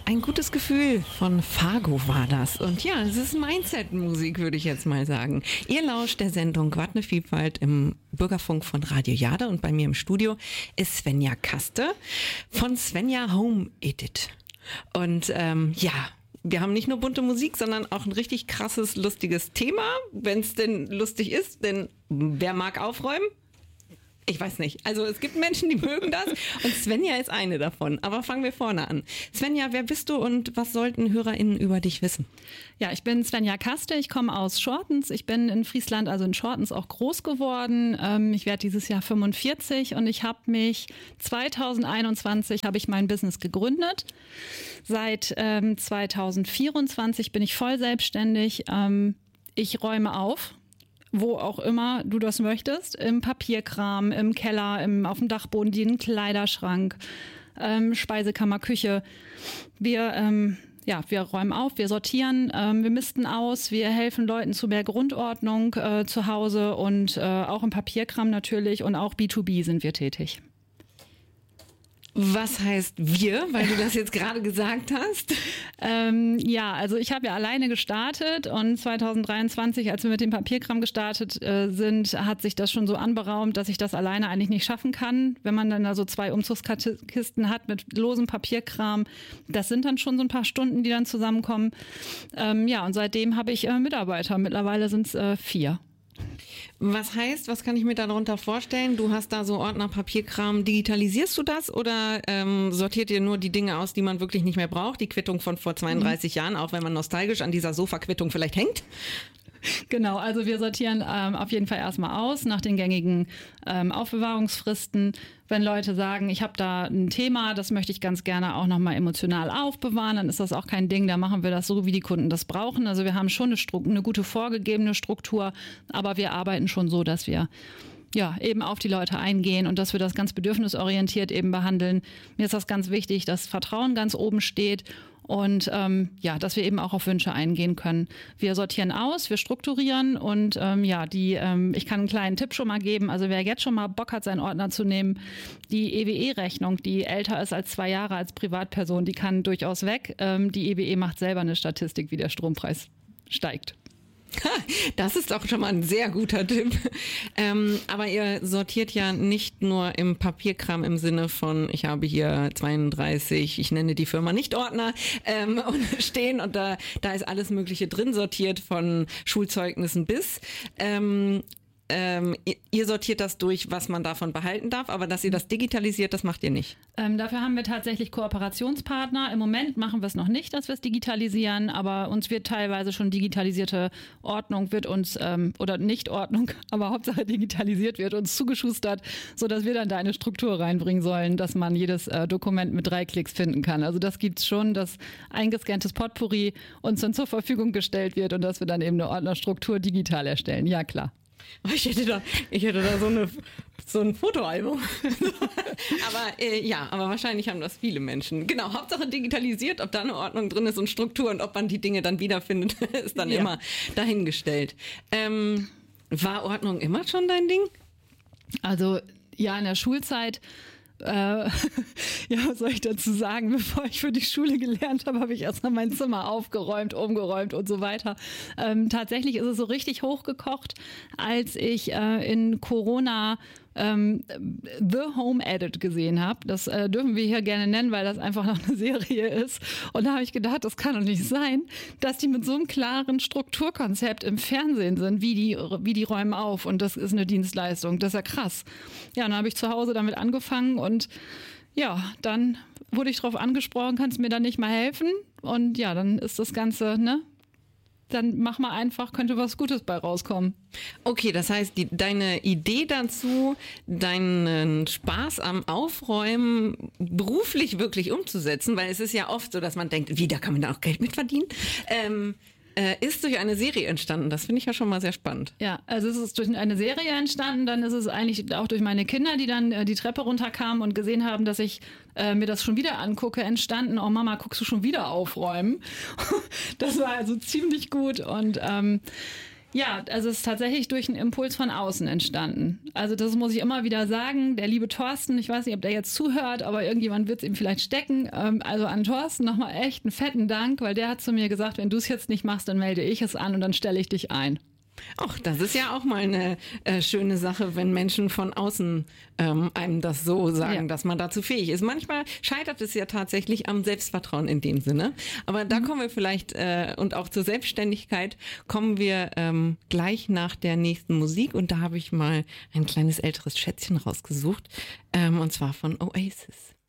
Ein gutes Gefühl von Fargo war das. Und ja, es ist Mindset-Musik, würde ich jetzt mal sagen. Ihr lauscht der Sendung Quad eine Vielfalt im Bürgerfunk von Radio Jade. Und bei mir im Studio ist Svenja Kaste von Svenja Home Edit. Und wir haben nicht nur bunte Musik, sondern auch ein richtig krasses, lustiges Thema, wenn es denn lustig ist. Denn wer mag aufräumen? Ich weiß nicht. Also es gibt Menschen, die mögen das und Svenja ist eine davon. Aber fangen wir vorne an. Svenja, wer bist du und was sollten HörerInnen über dich wissen? Ja, ich bin Svenja Kaste, ich komme aus Schortens. Ich bin in Friesland, also in Schortens, auch groß geworden. Ich werde dieses Jahr 45 und ich habe mich 2021 habe ich mein Business gegründet. Seit 2024 bin ich voll selbstständig. Ich räume auf. Wo auch immer du das möchtest, im Papierkram, im Keller, auf dem Dachboden, den Kleiderschrank, Speisekammer, Küche. Wir räumen auf, wir sortieren, wir misten aus, wir helfen Leuten zu mehr Grundordnung zu Hause und auch im Papierkram natürlich und auch B2B sind wir tätig. Was heißt wir, weil du das jetzt gerade gesagt hast? Also ich habe ja alleine gestartet und 2023, als wir mit dem Papierkram gestartet sind, hat sich das schon so anberaumt, dass ich das alleine eigentlich nicht schaffen kann. Wenn man dann da so 2 Umzugskisten hat mit losem Papierkram, das sind dann schon so ein paar Stunden, die dann zusammenkommen. Und seitdem habe ich Mitarbeiter. Mittlerweile sind es 4. Was kann ich mir darunter vorstellen? Du hast da so Ordner Papierkram. Digitalisierst du das oder sortiert ihr nur die Dinge aus, die man wirklich nicht mehr braucht? Die Quittung von vor 32 Jahren, auch wenn man nostalgisch an dieser Sofa-Quittung vielleicht hängt? Genau, also wir sortieren auf jeden Fall erstmal aus nach den gängigen Aufbewahrungsfristen. Wenn Leute sagen, ich habe da ein Thema, das möchte ich ganz gerne auch nochmal emotional aufbewahren, dann ist das auch kein Ding, da machen wir das so, wie die Kunden das brauchen. Also wir haben schon eine gute vorgegebene Struktur, aber wir arbeiten schon so, dass wir eben auf die Leute eingehen und dass wir das ganz bedürfnisorientiert eben behandeln. Mir ist das ganz wichtig, dass Vertrauen ganz oben steht und dass wir eben auch auf Wünsche eingehen können. Wir sortieren aus, wir strukturieren und ich kann einen kleinen Tipp schon mal geben. Also wer jetzt schon mal Bock hat, seinen Ordner zu nehmen, die EWE-Rechnung, die älter ist als 2 Jahre als Privatperson, die kann durchaus weg. Die EWE macht selber eine Statistik, wie der Strompreis steigt. Das ist auch schon mal ein sehr guter Tipp. Aber ihr sortiert ja nicht nur im Papierkram im Sinne von, ich habe hier 32, ich nenne die Firma nicht Ordner, und stehen und da ist alles Mögliche drin sortiert, von Schulzeugnissen bis. Ihr sortiert das durch, was man davon behalten darf, aber dass ihr das digitalisiert, das macht ihr nicht. Dafür haben wir tatsächlich Kooperationspartner. Im Moment machen wir es noch nicht, dass wir es digitalisieren, aber uns wird teilweise schon digitalisierte Ordnung, oder Nicht-Ordnung, aber Hauptsache digitalisiert wird uns zugeschustert, sodass wir dann da eine Struktur reinbringen sollen, dass man jedes Dokument mit 3 Klicks finden kann. Also das gibt's schon, dass eingescanntes Potpourri uns dann zur Verfügung gestellt wird und dass wir dann eben eine Ordnerstruktur digital erstellen. Ja, klar. Ich hätte da so ein Fotoalbum. aber wahrscheinlich haben das viele Menschen. Genau, Hauptsache digitalisiert, ob da eine Ordnung drin ist und Struktur und ob man die Dinge dann wiederfindet, ist dann immer dahingestellt. War Ordnung immer schon dein Ding? Also ja, in der Schulzeit. Was soll ich dazu sagen? Bevor ich für die Schule gelernt habe, habe ich erstmal mein Zimmer aufgeräumt, umgeräumt und so weiter. Tatsächlich ist es so richtig hochgekocht, als ich in Corona The Home Edit gesehen habe. Das dürfen wir hier gerne nennen, weil das einfach noch eine Serie ist. Und da habe ich gedacht, das kann doch nicht sein, dass die mit so einem klaren Strukturkonzept im Fernsehen sind, wie die räumen auf. Und das ist eine Dienstleistung. Das ist ja krass. Ja, dann habe ich zu Hause damit angefangen und ja, dann wurde ich drauf angesprochen, kannst du mir dann nicht mal helfen? Und ja, dann ist das Ganze, dann mach mal einfach, könnte was Gutes bei rauskommen. Okay, das heißt, deine Idee dazu, deinen Spaß am Aufräumen beruflich wirklich umzusetzen, weil es ist ja oft so, dass man denkt, da kann man da auch Geld mit verdienen, ist durch eine Serie entstanden. Das finde ich ja schon mal sehr spannend. Ja, also es ist durch eine Serie entstanden, dann ist es eigentlich auch durch meine Kinder, die dann die Treppe runterkamen und gesehen haben, dass ich mir das schon wieder angucke, entstanden. Oh Mama, guckst du schon wieder aufräumen? Das war also ziemlich gut und Ja, also es ist tatsächlich durch einen Impuls von außen entstanden. Also das muss ich immer wieder sagen. Der liebe Thorsten, ich weiß nicht, ob der jetzt zuhört, aber irgendjemand wird es ihm vielleicht stecken. Also an Thorsten nochmal echt einen fetten Dank, weil der hat zu mir gesagt, wenn du es jetzt nicht machst, dann melde ich es an und dann stelle ich dich ein. Ach, das ist ja auch mal eine schöne Sache, wenn Menschen von außen einem das so sagen, dass man dazu fähig ist. Manchmal scheitert es ja tatsächlich am Selbstvertrauen in dem Sinne. Aber da kommen wir vielleicht, und auch zur Selbstständigkeit, kommen wir gleich nach der nächsten Musik. Und da habe ich mal ein kleines älteres Schätzchen rausgesucht, und zwar von Oasis.